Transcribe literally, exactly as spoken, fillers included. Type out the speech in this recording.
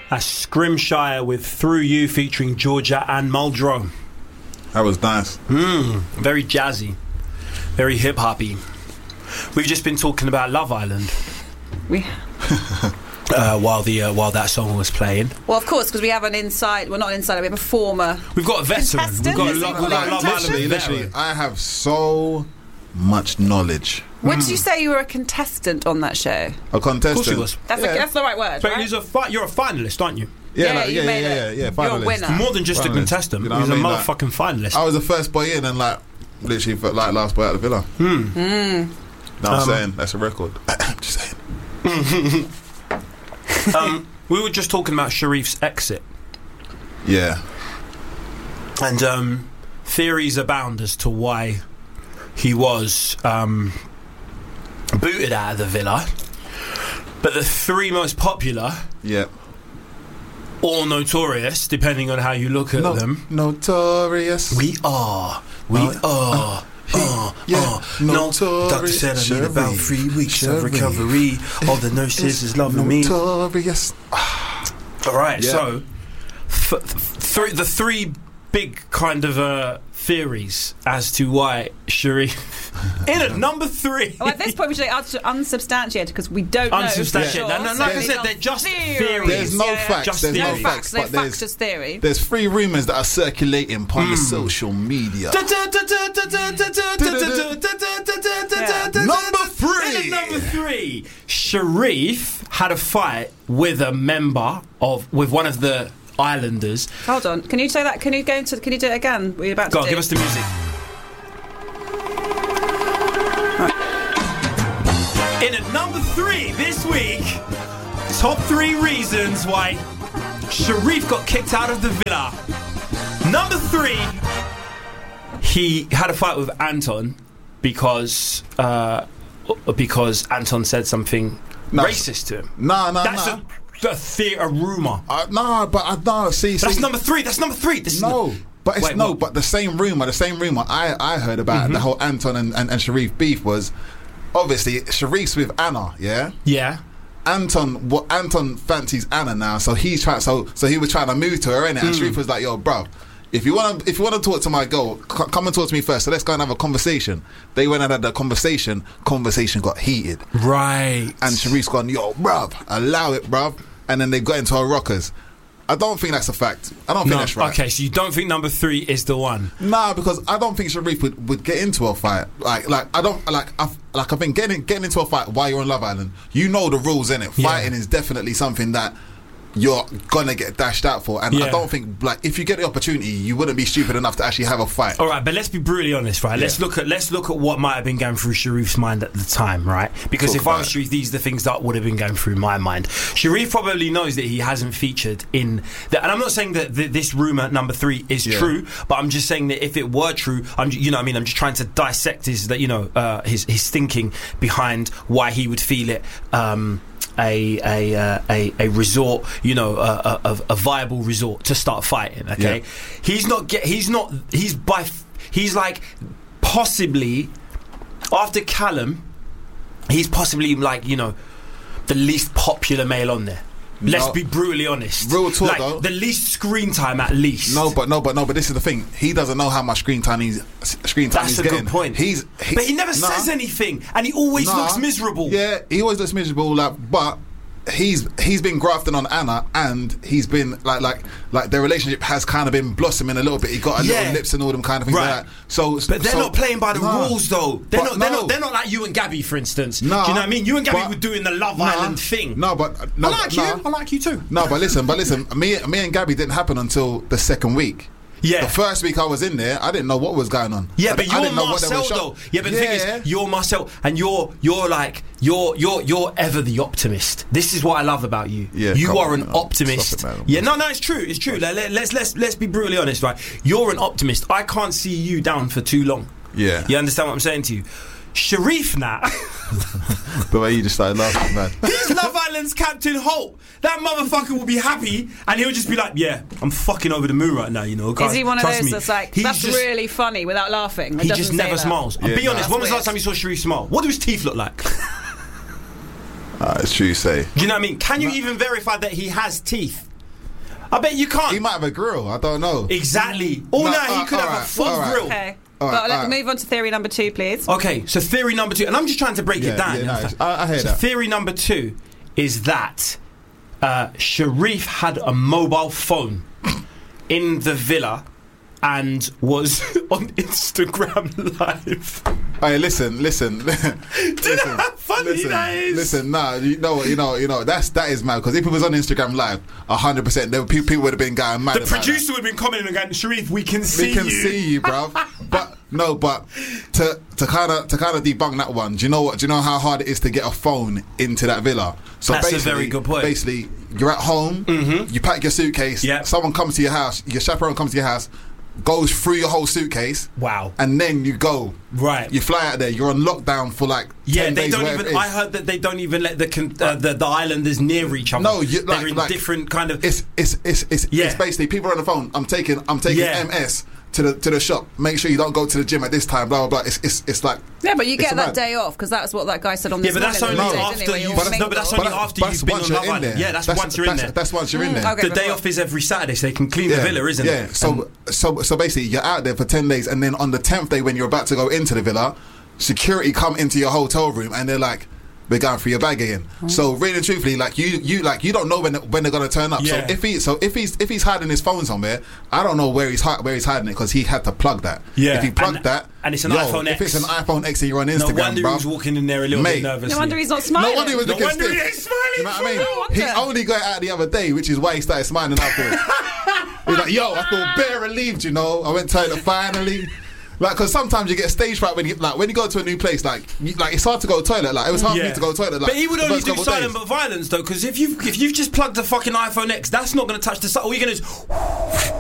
That's Scrimshire with Through You featuring Georgia and Muldrow. That was nice. Mm, very jazzy. Very hip-hoppy. We've just been talking about Love Island. We... uh, while the uh, while that song was playing. Well, of course, because we have an inside... Well, not an insider, we have a former... We've got a veteran. We've got a, lo- we've got a Love Island Literally, literally, I have so much knowledge. When did you say you were a contestant on that show? A contestant? Of course he was. That's, Yeah. a, that's the right word, But right? he's a fi- you're a finalist, aren't you? Yeah, Yeah, like, you yeah, yeah, made yeah, it. yeah, You're a finalist. winner. More than just a Finalist. contestant. You know He's what I a mean? Like- motherfucking finalist. I was the first boy in and like literally for, like last boy out of the villa. Hmm. Mm. No, I'm Um, saying that's a record. Just saying. um, we were just talking about Sharif's exit. Yeah. And um, theories abound as to why he was um, booted out of the villa. But the three most popular, Yeah. or notorious, depending on how you look at No, them. Notorious. We are. We Uh, are. Uh, yeah, uh, no, notorious doctor said I need about Sharif, three weeks of Sharif. recovery. All the nurses is loving me. Notorious. All right, Yeah. so th- th- the three big kind of uh, theories as to why Sharif in at number three. Well, at this point, we should say unsubstantiated because we don't know. Unsubstantiated. for No, no, sure. like So I said, these they're are just theories. theories. There's no Yeah, yeah. facts. Just There's No no theories. facts. facts. They're But facts, there's just theory. there's three rumours that are circulating upon the social media. Number three. In at number three, Sharif had a fight with a member of with one of the Islanders. Hold on. Can you say that? Can you go into? Can you do it again? We're about to Go on, do. give us the music. In at number three this week, top three reasons why Sharif got kicked out of the villa. Number three, he had a fight with Anton because uh, because Anton said something No. racist to him. Nah, nah, That's nah. a, a, the- a rumor. Uh, nah, but I no. See, see. That's number three. That's number three. This is No, no- but it's Wait, no, what? but the same rumor, the same rumor I, I heard about the whole Anton and, and, and Sharif beef was obviously Sharif's with Anna, yeah. Yeah. Anton, what Anton fancies Anna now, so he's trying, so so he was trying to move to her, innit? And Sharif was like, "Yo, bro, if you want to, if you want to talk to my girl, c- come and talk to me first. So let's go and have a conversation." They went and had the conversation. Conversation got heated, Right. and Sharif's gone, "Yo, bruv, allow it, bruv." And then they got into her rockers. I don't think that's a fact. I don't think No, that's right. okay, so you don't think number three is the one? Nah, because I don't think Sharif would, would get into a fight. Like, like I don't like. I like. I think getting getting into a fight while you're on Love Island, you know the rules in it. Yeah. Fighting is definitely something that you're gonna get dashed out for. And Yeah. I don't think like if you get the opportunity, you wouldn't be stupid enough to actually have a fight. All right, but let's be brutally honest, right? Let's Yeah. look at let's look at what might have been going through Sharif's mind at the time, right? Because Talk if I about was it. Sharif, these are the things that would have been going through my mind. Sharif probably knows that he hasn't featured in that, and I'm not saying that th- this rumor number three is Yeah. true, but I'm just saying that if it were true, I'm you know what I mean I'm just trying to dissect his that you know uh, his his thinking behind why he would feel it. Um, A a, uh, a a resort, you know, a, a, a viable resort to start fighting. Okay, Yeah. he's not get. He's not. He's by. f- He's like possibly after Callum. He's possibly like you know the least popular male on there. Let's No. be brutally honest. Real talk, like, though. the least screen time at least. No, but no, but no, but this is the thing. He doesn't know how much screen time he's screen time That's he's a getting. good point. He's, he, but he never nah. says anything, and he always Nah. looks miserable. Yeah, he always looks miserable. Like, but he's he's been grafting on Anna, and he's been like like like their relationship has kind of been blossoming a little bit. He got a Yeah. little lips and all them kind of things Right. like that. So, But they're so- not playing by the nah. rules, though. They're But not. They're no. not. They're not like you and Gabby, for instance. Nah. Do you know what I mean? You and Gabby But- were doing the Love Nah. Island thing. No, but no, I like nah. you. I like you too. No, but listen, but listen. Me, me and Gabby didn't happen until the second week. Yeah. The first week I was in there, I didn't know what was going on. Yeah, I, but I you're didn't know what they were Marcel show- though. Yeah, but the thing Yeah. is, you're Marcel, and you're you're like you're you're you're ever the optimist. This is what I love about you. Yeah, you come are on, an man. optimist. Stop it, man. Yeah, no, no, it's true. It's true. Like, let, let's let's let's be brutally honest, right? You're an optimist. I can't see you down for too long. Yeah. You understand what I'm saying to you? Sharif now. The way you just started laughing, man. He's Love Island's Captain Holt. That motherfucker will be happy, and he'll just be like, "Yeah, I'm fucking over the moon right now." You know, Is guys, he one of trust those me. that's like, He's that's just- really funny without laughing? It He doesn't just say never that. smiles. Yeah, I'll be nah. honest. When was the That's last time you saw Sharif smile? What do his teeth look like? Ah, it's true, you say. Do you know what I mean? Can you even verify that he has teeth? I bet you can't. He might have a grill. I don't know. Exactly. Oh, no, No, he uh, could have alright, a full alright. grill. Okay. All right, well, let's all right. move on to theory number two, please. Okay, so theory number two, and I'm just trying to break Yeah, it down. yeah, no, I, I hear so that. theory number two is that uh, Sharif had a mobile phone in the villa and was on Instagram Live. Hey, listen, listen. Do you know how funny listen, that is? Listen, nah, you know, you know, you know. That's that is mad because if it was on Instagram Live, a hundred percent, there people, people would have been going mad. The about producer would have been commenting and going, Sharif, we can that. see We can you. see you, bruv. But no, but to to kind of to kind of debunk that one. Do you know what? Do you know how hard it is to get a phone into that villa? So That's a basically, very good point. Basically, you're at home. Mhm. You pack your suitcase. Yep. Someone comes to your house. Your chaperone comes to your house. Goes through your whole suitcase. Wow. And then you go. Right. You fly out there. You're on lockdown for like Yeah, ten they days, don't whatever even. it is. I heard that they don't even let the con, uh, the, the islanders near each other. No, you, they're like, in like, different kind of. It's it's it's it's, Yeah. it's basically people are on the phone. I'm taking I'm taking Yeah. M S to the to the shop. Make sure you don't go to the gym at this time. Blah blah blah. It's it's, it's like Yeah, but you it's get that mad. day off because that's what that guy said on Yeah, this but that's morning, only didn't he, after where you- all but that's- no, but that's mingle. only after you've been once on you're Love in Island. there. Yeah, that's once you're in that's, there. That's once you're in there. okay. The day before- off is every Saturday, so they can clean the villa, isn't yeah. it? So so so basically, you're out there for ten days, and then on the tenth day, when you're about to go into the villa, security come into your hotel room, and they're like, "We're going through your bag again." So really and truthfully, like you, you like you don't know when when they're gonna turn up. Yeah. So if he, so if he's if he's hiding his phone somewhere, I don't know where he's hi- where he's hiding it because he had to plug that. Yeah. If he plugged And- that, and it's an yo, iPhone If X. it's an iPhone X and you're on No Instagram, wonder bro. he was walking in there a little Mate. bit nervously. No wonder he's not smiling. No wonder he was No looking wonder he stiff. is smiling. You know what I mean? No wonder. He only got out the other day, which is why he started smiling afterwards. He's like, yo, I feel bare relieved, you know. I went to toilet finally. Like, because sometimes you get stage fright when you like when you go to a new place. Like, you, like it's hard to go to the toilet. Like, it was hard for me to go to the toilet. Like, but he would the only first do couple silent days. but violence though, because if you if you've just plugged the fucking iPhone X, that's not going to touch the. All you're going to is